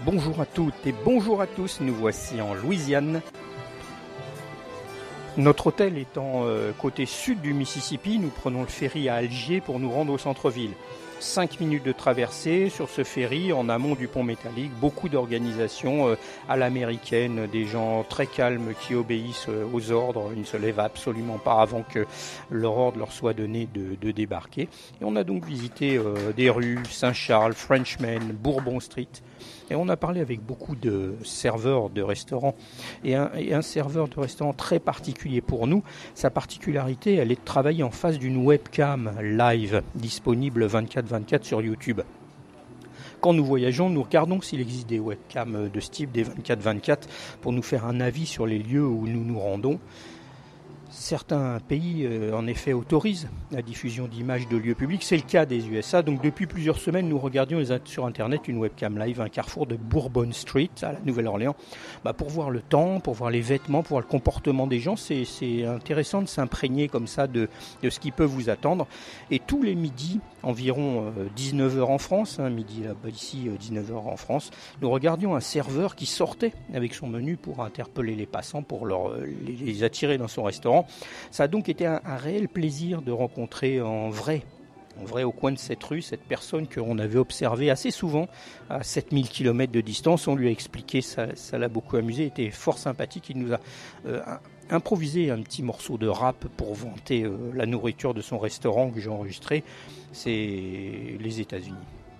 Bonjour à toutes et bonjour à tous, nous voici en Louisiane. Notre hôtel étant côté sud du Mississippi, nous prenons le ferry à Alger pour nous rendre au centre-ville. 5 minutes de traversée sur ce ferry en amont du pont métallique, beaucoup d'organisations à l'américaine, des gens très calmes qui obéissent aux ordres, ils ne se lèvent absolument pas avant que leur ordre leur soit donné de débarquer. Et on a donc visité des rues, Saint-Charles, Frenchman, Bourbon Street. Et on a parlé avec beaucoup de serveurs de restaurants et un serveur de restaurant très particulier pour nous. Sa particularité, elle est de travailler en face d'une webcam live disponible 24/24 sur YouTube. Quand nous voyageons, nous regardons s'il existe des webcams de ce type, des 24/24, pour nous faire un avis sur les lieux où nous nous rendons. Certains pays, en effet, autorisent la diffusion d'images de lieux publics. C'est le cas des USA. Donc, depuis plusieurs semaines, nous regardions sur Internet une webcam live, un carrefour de Bourbon Street, à la Nouvelle-Orléans, pour voir le temps, pour voir les vêtements, pour voir le comportement des gens. C'est intéressant de s'imprégner comme ça de ce qui peut vous attendre. Et tous les midis, environ 19h en France, midi là-bas ici, 19h en France, nous regardions un serveur qui sortait avec son menu pour interpeller les passants, pour les attirer dans son restaurant. Ça a donc été un réel plaisir de rencontrer en vrai au coin de cette rue, cette personne qu'on avait observée assez souvent à 7000 km de distance. On lui a expliqué, ça l'a beaucoup amusé, il était fort sympathique. Il nous a improvisé un petit morceau de rap pour vanter la nourriture de son restaurant que j'ai enregistré. C'est les États-Unis.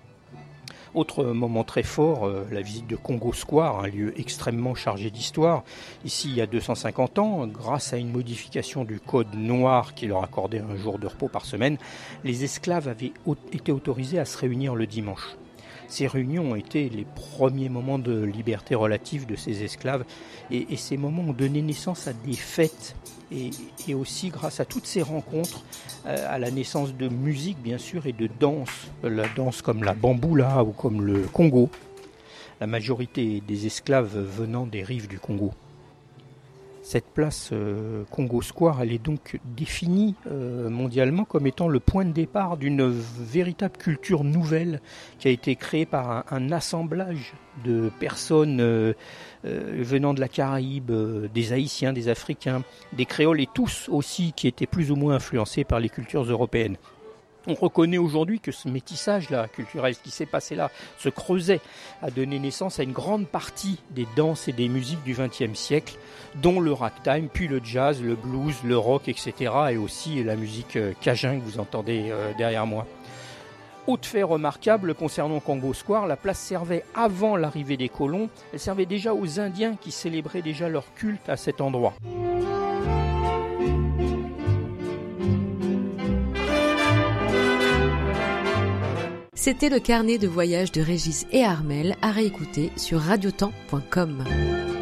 Autre moment très fort, la visite de Congo Square, un lieu extrêmement chargé d'histoire. Ici, il y a 250 ans, grâce à une modification du code noir qui leur accordait un jour de repos par semaine, les esclaves avaient été autorisés à se réunir le dimanche. Ces réunions ont été les premiers moments de liberté relative de ces esclaves et ces moments ont donné naissance à des fêtes et aussi grâce à toutes ces rencontres à la naissance de musique bien sûr et de danse, la danse comme la bamboula ou comme le Congo, la majorité des esclaves venant des rives du Congo. Cette place Congo Square, elle est donc définie mondialement comme étant le point de départ d'une véritable culture nouvelle qui a été créée par un assemblage de personnes venant de la Caraïbe, des Haïtiens, des Africains, des Créoles et tous aussi qui étaient plus ou moins influencés par les cultures européennes. On reconnaît aujourd'hui que ce métissage-là culturel, ce qui s'est passé là, se creusait, a donné naissance à une grande partie des danses et des musiques du XXe siècle, dont le ragtime, puis le jazz, le blues, le rock, etc. et aussi la musique cajun que vous entendez derrière moi. Autre fait remarquable concernant Congo Square, la place servait avant l'arrivée des colons, elle servait déjà aux Indiens qui célébraient déjà leur culte à cet endroit. C'était le carnet de voyage de Régis et Armelle à réécouter sur radiotemps.com.